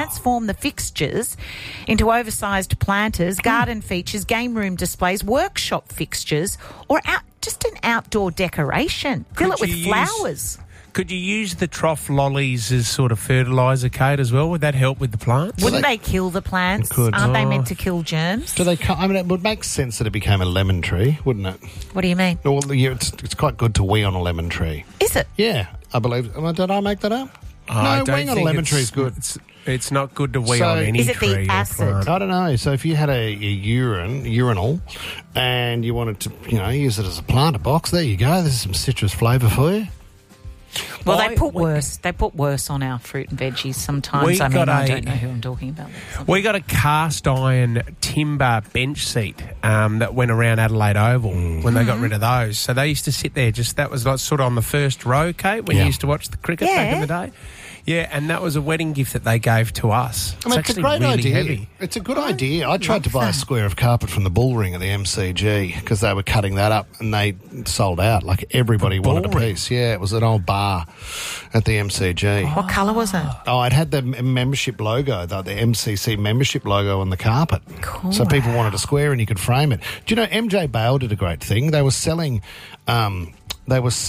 transform the fixtures into oversized planters, garden features, game room displays, workshop fixtures, or just an outdoor decoration. Fill it with flowers. Could you use the trough lollies as sort of fertiliser, Kate, as well? Would that help with the plants? Wouldn't they kill the plants? Aren't they meant to kill germs? Do they? I mean, it would make sense that it became a lemon tree, wouldn't it? What do you mean? Well, yeah, it's quite good to wee on a lemon tree. Is it? Yeah, I believe. Did I make that up? No, I don't weeing on a lemon tree is good. It's not good to wee on any tree. Is it the acid? I don't know. So if you had a urinal and you wanted to, use it as a planter box, there you go. There's some citrus flavour for you. Well, they put worse on our fruit and veggies sometimes. I don't know who I'm talking about. We got a cast iron timber bench seat that went around Adelaide Oval when they got rid of those. So they used to sit there. That was like sort of on the first row, Kate, when you used to watch the cricket back in the day. Yeah, and that was a wedding gift that they gave to us. It's a great idea. Heavy. It's a good idea. I tried to buy a square of carpet from the Bull Ring at the MCG because they were cutting that up and they sold out. Like everybody wanted a piece. Yeah, it was an old bar at the MCG. What colour was it? Oh, it had the membership logo, the MCC membership logo on the carpet. Cool. So people wanted a square and you could frame it. Do you know, MJ Bale did a great thing. They were selling lawn. They were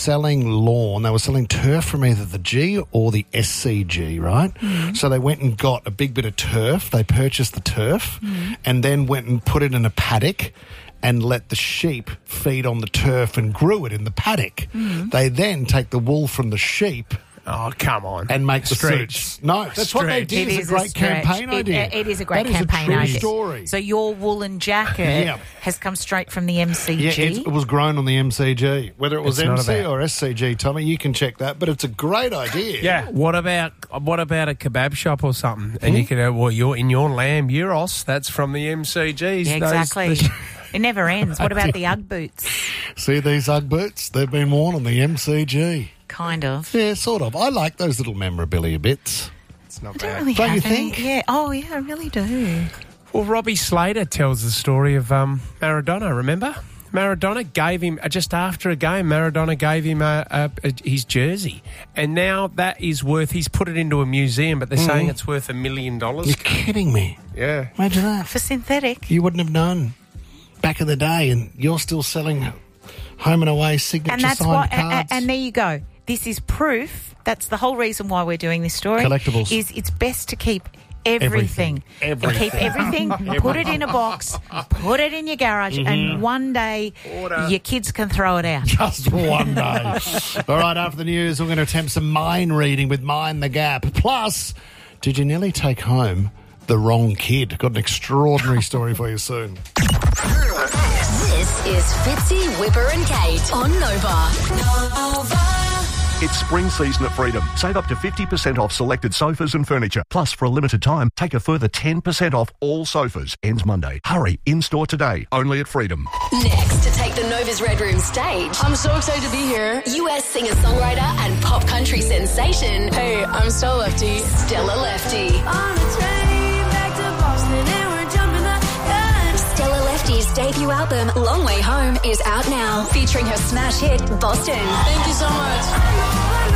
selling turf from either the G or the SCG, right? Mm. So they went and got a big bit of turf. They purchased the turf and then went and put it in a paddock and let the sheep feed on the turf and grew it in the paddock. Mm. They then take the wool from the sheep. Oh, come on. And make the suits. No, that's what they did. It's a great campaign idea. It is a great campaign idea. That is a true story. So your woolen jacket has come straight from the MCG? Yeah, it was grown on the MCG. Whether it was MC or SCG, Tommy, you can check that, but it's a great idea. Yeah. What about a kebab shop or something? And you could have, you're in your lamb Euros, that's from the MCGs. Yeah, exactly. It never ends. What about the Ugg boots? See these Ugg boots? They've been worn on the MCG. Kind of. Yeah, sort of. I like those little memorabilia bits. It's not bad. Really don't you think? Yeah. Oh, yeah, I really do. Well, Robbie Slater tells the story of Maradona, remember? Maradona gave him, just after a game, gave him his jersey. And now that is worth, he's put it into a museum, but they're saying it's worth $1 million. You're kidding me. Yeah. Imagine that. For synthetic. You wouldn't have known back in the day, and you're still selling home and away signature signed cards. And there you go. This is proof. That's the whole reason why we're doing this story. Collectibles. Is it's best to keep everything. And keep everything, put it in a box, put it in your garage, and one day your kids can throw it out. Just one day. All right, after the news, we're going to attempt some mind reading with Mind the Gap. Plus, did you nearly take home the wrong kid? Got an extraordinary story for you soon. This is Fitzy, Whipper and Kate on Nova. It's spring season at Freedom. Save up to 50% off selected sofas and furniture. Plus, for a limited time, take a further 10% off all sofas. Ends Monday. Hurry, in-store today. Only at Freedom. Next, to take the Nova's Red Room stage. I'm so excited to be here. US singer-songwriter and pop country sensation. Hey, I'm Stella Lefty. Stella Lefty. On the train back to Boston and we're jumping the gun. Stella Lefty's debut album, Long Way Home, is out now, featuring her smash hit, Boston. Thank you so much.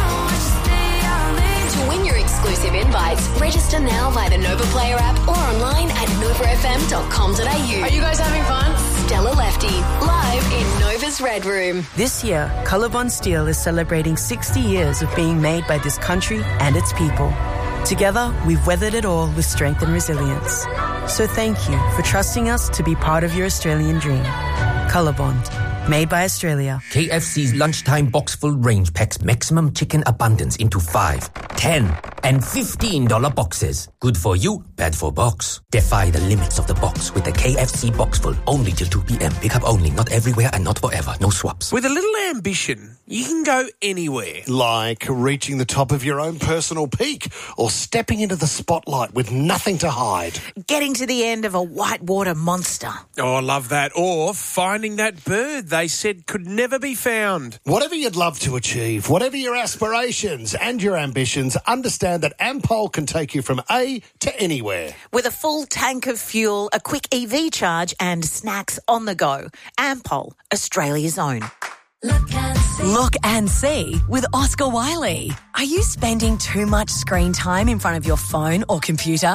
To win your exclusive invites, register now via the Nova Player app or online at novafm.com.au. Are you guys having fun? Stella Lefty, live in Nova's Red Room. This year, Colorbond Steel is celebrating 60 years of being made by this country and its people. Together, we've weathered it all with strength and resilience. So thank you for trusting us to be part of your Australian dream. Colorbond, made by Australia. KFC's lunchtime box full range packs maximum chicken abundance into 5, 10, and $15 boxes. Good for you, bad for box. Defy the limits of the box with the KFC box full, only till 2 p.m. Pick up only, not everywhere and not forever. No swaps. With a little ambition, you can go anywhere. Like reaching the top of your own personal peak or stepping into the spotlight with nothing to hide. Getting to the end of a whitewater monster. Oh, I love that. Or finding that bird they said could never be found. Whatever you'd love to achieve, whatever your aspirations and your ambitions, understand that Ampol can take you from A to anywhere. With a full tank of fuel, a quick EV charge and snacks on the go. Ampol, Australia's own. Look and see with Oscar Wiley. Are you spending too much screen time in front of your phone or computer?